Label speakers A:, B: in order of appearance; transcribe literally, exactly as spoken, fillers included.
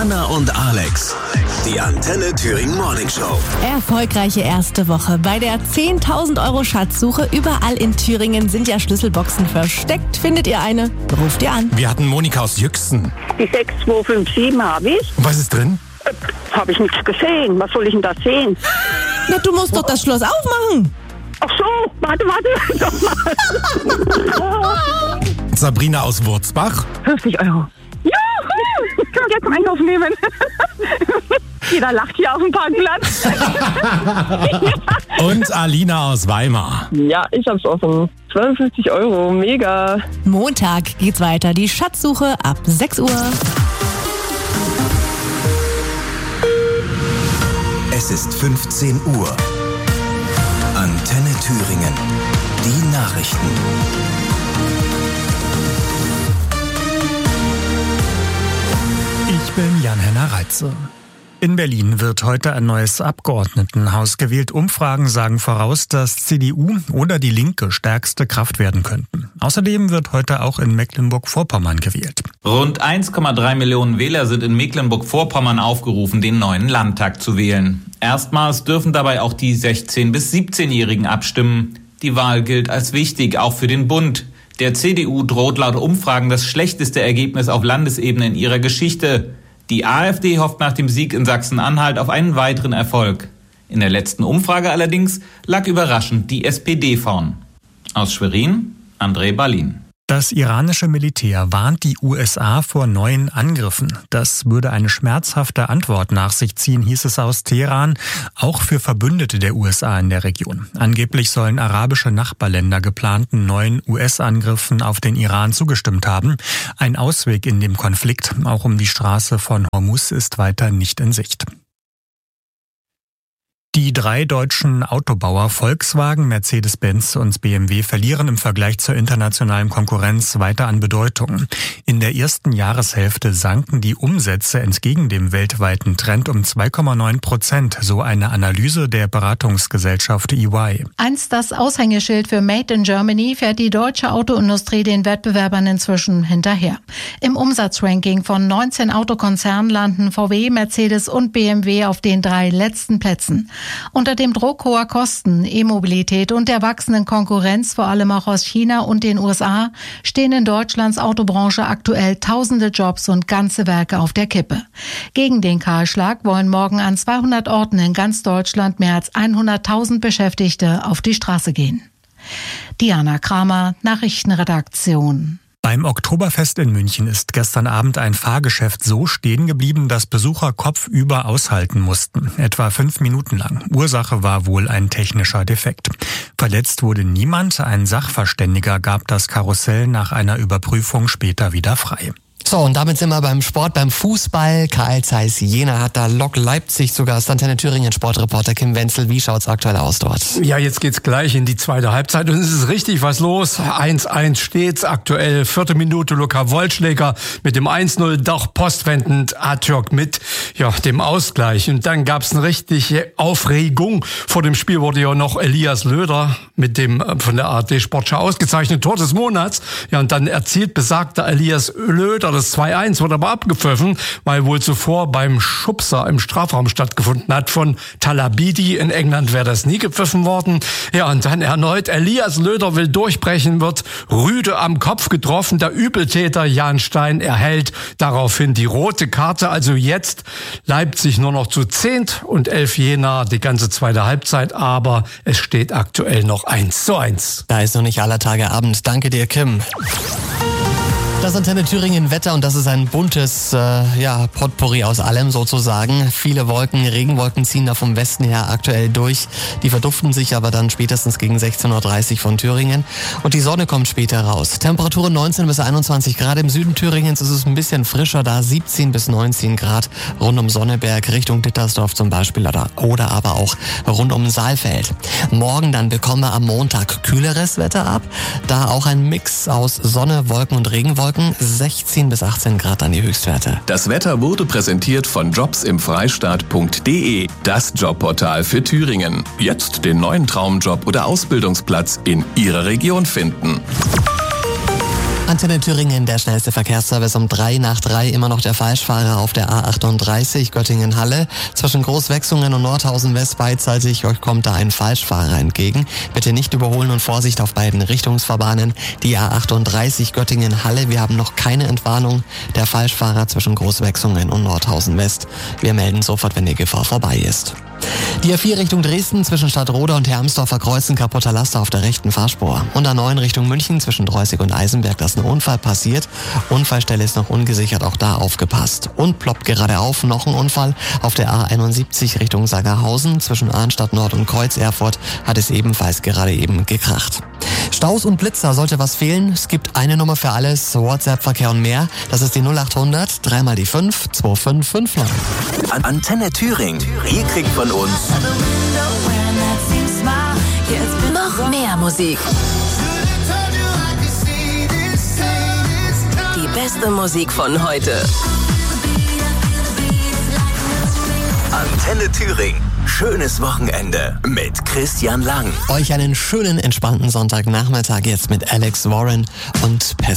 A: Anna und Alex. Die Antenne Thüringen Morning Show.
B: Erfolgreiche erste Woche. Bei der zehntausend Euro Schatzsuche überall in Thüringen sind ja Schlüsselboxen versteckt. Findet ihr eine? Ruft ihr an.
C: Wir hatten Monika aus Jüchsen.
D: Die sechs zwei fünf sieben habe ich.
C: Und was ist drin?
D: Äh, habe ich nichts gesehen. Was soll ich denn da sehen?
B: Na, du musst doch das Schloss aufmachen.
D: Ach so, warte, warte, doch mal.
C: Sabrina aus Wurzbach.
D: fünfzig Euro. Ja, ich kann jetzt Einkaufen nehmen. Jeder lacht hier auf dem Parkplatz.
C: Und Alina aus Weimar.
E: Ja, ich hab's offen. zweiundfünfzig Euro, mega.
B: Montag geht's weiter. Die Schatzsuche ab sechs Uhr.
A: Es ist fünfzehn Uhr. Antenne Thüringen. Die Nachrichten.
F: Ich bin Jan-Henner Reitze. In Berlin wird heute ein neues Abgeordnetenhaus gewählt. Umfragen sagen voraus, dass C D U oder die Linke stärkste Kraft werden könnten. Außerdem wird heute auch in Mecklenburg-Vorpommern gewählt.
G: Rund eins Komma drei Millionen Wähler sind in Mecklenburg-Vorpommern aufgerufen, den neuen Landtag zu wählen. Erstmals dürfen dabei auch die sechzehn- bis siebzehnjährigen abstimmen. Die Wahl gilt als wichtig, auch für den Bund. Der C D U droht laut Umfragen das schlechteste Ergebnis auf Landesebene in ihrer Geschichte. Die AfD hofft nach dem Sieg in Sachsen-Anhalt auf einen weiteren Erfolg. In der letzten Umfrage allerdings lag überraschend die S P D vorn. Aus Schwerin, André Balin.
F: Das iranische Militär warnt die U S A vor neuen Angriffen. Das würde eine schmerzhafte Antwort nach sich ziehen, hieß es aus Teheran, auch für Verbündete der U S A in der Region. Angeblich sollen arabische Nachbarländer geplanten neuen U S-Angriffen auf den Iran zugestimmt haben. Ein Ausweg in dem Konflikt, auch um die Straße von Hormuz, ist weiter nicht in Sicht. Die drei deutschen Autobauer Volkswagen, Mercedes-Benz und B M W verlieren im Vergleich zur internationalen Konkurrenz weiter an Bedeutung. In der ersten Jahreshälfte sanken die Umsätze entgegen dem weltweiten Trend um zwei Komma neun Prozent, so eine Analyse der Beratungsgesellschaft E Y.
H: Einst das Aushängeschild für Made in Germany fährt die deutsche Autoindustrie den Wettbewerbern inzwischen hinterher. Im Umsatzranking von neunzehn Autokonzernen landen V W, Mercedes und B M W auf den drei letzten Plätzen. Unter dem Druck hoher Kosten, E-Mobilität und der wachsenden Konkurrenz, vor allem auch aus China und den U S A, stehen in Deutschlands Autobranche aktuell tausende Jobs und ganze Werke auf der Kippe. Gegen den Kahlschlag wollen morgen an zweihundert Orten in ganz Deutschland mehr als hunderttausend Beschäftigte auf die Straße gehen. Diana Kramer, Nachrichtenredaktion.
F: Beim Oktoberfest in München ist gestern Abend ein Fahrgeschäft so stehen geblieben, dass Besucher kopfüber aushalten mussten, etwa fünf Minuten lang. Ursache war wohl ein technischer Defekt. Verletzt wurde niemand, ein Sachverständiger gab das Karussell nach einer Überprüfung später wieder frei.
I: So, und damit sind wir beim Sport, beim Fußball. Karl Zeiss Jena hat da Lok Leipzig zu Gast. Antenne Thüringen Sportreporter Kim Wenzel. Wie schaut's aktuell aus dort?
J: Ja, jetzt geht's gleich in die zweite Halbzeit und es ist richtig was los. eins eins steht's aktuell. Vierte Minute Luka Wollschläger mit dem eins null, doch postwendend Atjok mit ja dem Ausgleich. Und dann gab's eine richtige Aufregung. Vor dem Spiel wurde ja noch Elias Löder mit dem von der A R D Sportschau ausgezeichneten Tor des Monats. Ja, und dann erzielt besagter Elias Löder das zwei eins, wurde aber abgepfiffen, weil wohl zuvor beim Schubser im Strafraum stattgefunden hat von Talabidi. In England wäre das nie gepfiffen worden. Ja, und dann erneut Elias Löder will durchbrechen, wird rüde am Kopf getroffen. Der Übeltäter Jan Stein erhält daraufhin die rote Karte. Also jetzt Leipzig nur noch zu zehnt und elf Jena die ganze zweite Halbzeit. Aber es steht aktuell noch eins zu eins.
I: Da ist noch nicht aller Tage Abend. Danke dir, Kim. Das Antenne Thüringen Wetter und das ist ein buntes äh, ja, Potpourri aus allem sozusagen. Viele Wolken, Regenwolken ziehen da vom Westen her aktuell durch. Die verduften sich aber dann spätestens gegen sechzehn Uhr dreißig von Thüringen. Und die Sonne kommt später raus. Temperaturen neunzehn bis einundzwanzig Grad. Im Süden Thüringens ist es ein bisschen frischer, da siebzehn bis neunzehn Grad rund um Sonneberg, Richtung Dittersdorf zum Beispiel oder, oder aber auch rund um Saalfeld. Morgen dann bekommen wir am Montag kühleres Wetter ab. Da auch ein Mix aus Sonne, Wolken und Regenwolken. sechzehn bis achtzehn Grad an die Höchstwerte.
A: Das Wetter wurde präsentiert von jobs im freistaat punkt de, das Jobportal für Thüringen. Jetzt den neuen neuen neuen Traumjob oder Ausbildungsplatz in Ihrer Region finden.
I: Antenne Thüringen, der schnellste Verkehrsservice um drei nach drei, immer noch der Falschfahrer auf der A achtunddreißig Göttingen-Halle. Zwischen Großwechsungen und Nordhausen West beidseitig, euch kommt da ein Falschfahrer entgegen. Bitte nicht überholen und Vorsicht auf beiden Richtungsfahrbahnen. Die A achtunddreißig Göttingen-Halle, wir haben noch keine Entwarnung. Der Falschfahrer zwischen Großwechsungen und Nordhausen West. Wir melden sofort, wenn die Gefahr vorbei ist. Die A vier Richtung Dresden zwischen Stadtroda und Hermsdorfer Kreuzen, kaputter Laster auf der rechten Fahrspur. Und A neun Richtung München zwischen Dreußig und Eisenberg, da ist ein Unfall passiert. Unfallstelle ist noch ungesichert, auch da aufgepasst. Und ploppt gerade auf, noch ein Unfall. Auf der A einundsiebzig Richtung Sagerhausen zwischen Arnstadt Nord und Kreuz Erfurt hat es ebenfalls gerade eben gekracht. Staus und Blitzer, sollte was fehlen? Es gibt eine Nummer für alles, WhatsApp-Verkehr und mehr. Das ist die null acht hundert, dreimal die fünf, zwei fünf fünf neun.
K: An Antenne Thüringen. Ihr kriegt von uns
B: Noch mehr Musik. Die beste Musik von heute.
K: Antenne Thüringen. Schönes Wochenende mit Christian Lang.
I: Euch einen schönen, entspannten Sonntagnachmittag jetzt mit Alex Warren und Pest.